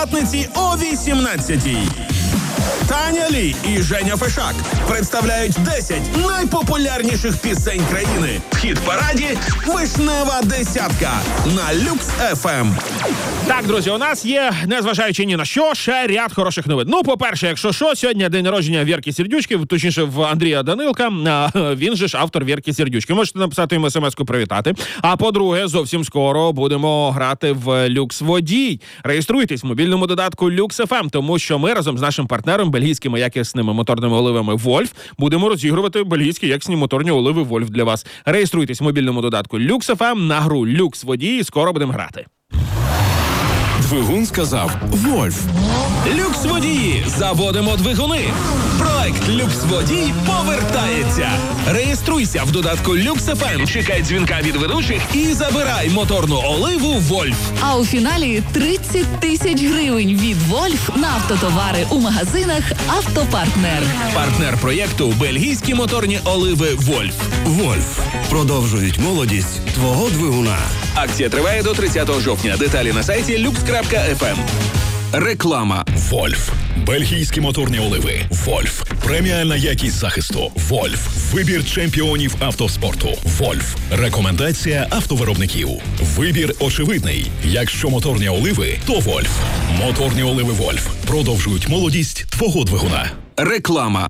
щоп'ятниці о 18-й. Таня Лі і Женя Фешак представляють 10 найпопулярніших пісень країни. В хіт-параді «Вишнева десятка» на Люкс ФМ. Так, друзі, у нас є, незважаючи ні на що, ще ряд хороших новин. Ну, по-перше, якщо що, сьогодні день народження Вірки Сердючки, точніше в Андрія Данилка, він же ж автор Вірки Сердючки. Можете написати йому смс-ку привітати. А по-друге, зовсім скоро будемо грати в Люкс Водій. Реєструйтесь в мобільному додатку Люкс ФМ, тому що ми разом з нашим партнером бельгійськими якісними моторними оливами Вольф будемо розігрувати бельгійські якісні моторні оливи Вольф для вас. Реєструйтесь в мобільному додатку Люкс ФМ на гру Люкс Водій, скоро будемо грати. Двигун сказав «Вольф». Люкс Водії. Заводимо двигуни. Проект Люкс Водій повертається. Реєструйся в додатку Люкс ФМ, чекай дзвінка від ведучих і забирай моторну оливу Вольф. А у фіналі 30 тисяч гривень від Вольф на автотовари у магазинах «Автопартнер». Партнер проєкту бельгійські моторні оливи Вольф. Вольф. Продовжують молодість твого двигуна. Акція триває до 30 жовтня. Деталі на сайті lux.fm. Реклама. Вольф. Бельгійські моторні оливи. Вольф. Преміальна якість захисту. Вольф. Вибір чемпіонів автоспорту. Вольф. Рекомендація автовиробників. Вибір очевидний. Якщо моторні оливи, то Вольф. Моторні оливи Вольф. Продовжують молодість твого двигуна. Реклама.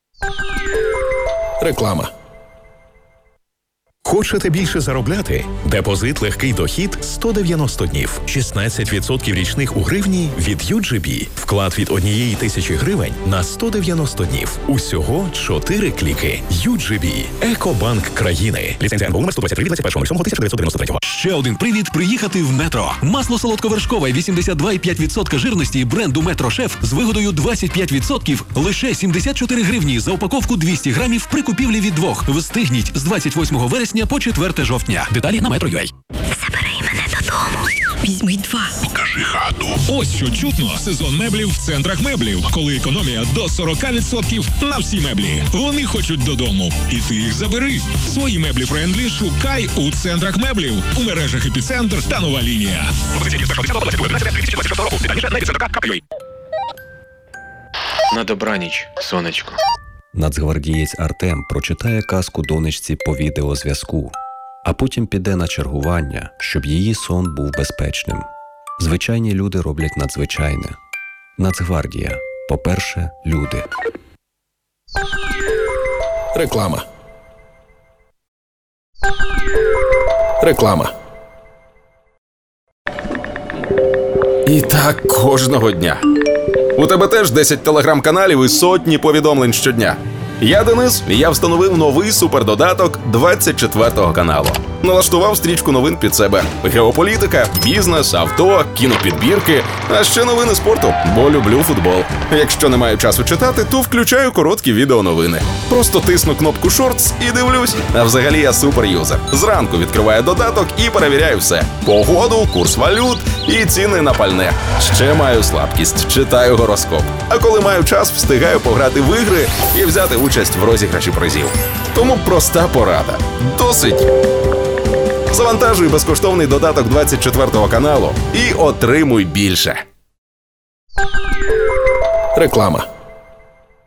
Реклама. Хочете більше заробляти? Депозит «Легкий дохід» 190 днів. 16% річних у гривні від UGB. Вклад від 1,000 гривень на 190 днів. Усього 4 кліки. UGB. Екобанк країни. Ліцензія НБУ номер 123/21.07.1993. Ще один привід приїхати в Метро. Масло солодковершкове 82,5% жирності бренду Метро Шеф з вигодою 25% лише 74 гривні за упаковку 200 грамів при купівлі від двох. Встигніть з 28 вересня по 4 жовтня. Деталі на Metro.ua. Забери мене додому. Візьми 2. Покажи хату. Ось що чутно. Сезон меблів в центрах меблів. Коли економія до 40% на всі меблі. Вони хочуть додому. І ти їх забери. Свої меблі френдлі шукай у центрах меблів. У мережах «Епіцентр» та «Нова лінія». На добраніч, сонечко. Нацгвардієць Артем прочитає казку донечці по відеозв'язку, а потім піде на чергування, щоб її сон був безпечним. Звичайні люди роблять надзвичайне. Нацгвардія. По-перше, люди. Реклама. Реклама. І так кожного дня. У тебе теж 10 телеграм-каналів і сотні повідомлень щодня. Я Денис, і я встановив новий супердодаток 24 каналу. Налаштував стрічку новин під себе. Геополітика, бізнес, авто, кінопідбірки, а ще новини спорту, бо люблю футбол. Якщо не маю часу читати, то включаю короткі відеоновини. Просто тисну кнопку «Шортс» і дивлюсь. А взагалі я суперюзер. Зранку відкриваю додаток і перевіряю все. Погоду, курс валют і ціни на пальне. Ще маю слабкість, читаю гороскоп. А коли маю час, встигаю пограти в ігри і взяти участь в розіграші призів. Тому проста порада. Досить! Завантажуй безкоштовний додаток 24 каналу і отримуй більше. Реклама.